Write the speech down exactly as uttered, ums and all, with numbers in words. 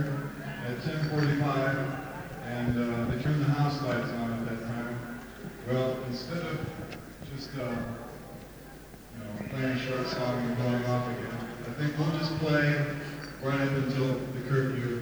here at ten forty-five, and uh, they turned the house lights on at that time. Well, instead of just uh, you know, playing a short song and going off again, I think we'll just play right up until the curfew